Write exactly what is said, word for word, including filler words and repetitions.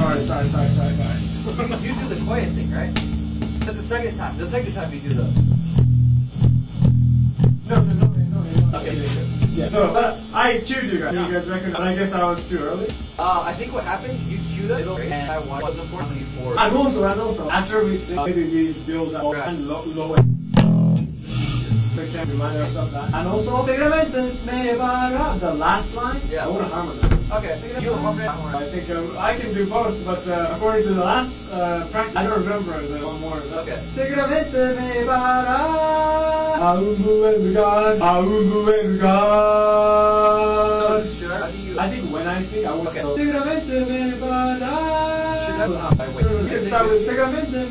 sorry, sorry, sorry, sorry, sorry. You do the quiet thing, right? But the second time, the second time you do the. No, no, no, no, no. Okay. Yeah. So uh, I cued you guys. You guys recognize? But I guess I was too early. Uh, I think what happened, you queued it, and I wasn't for me for. And also, and also, after we sing, maybe we build up and low, low. So it can remind us of that. And also, the last line. Yeah. I want to harmonize. Okay, so you harmonize. I think uh, I can do both, but uh, according to the last uh, practice, I don't remember the one more. Okay. Seguramente me vará a un buen lugar, a un buen lugar. So, should I, how do you... I think when I sing, I want Okay. to. Seguramente me vará. Should I... Wait. Seguramente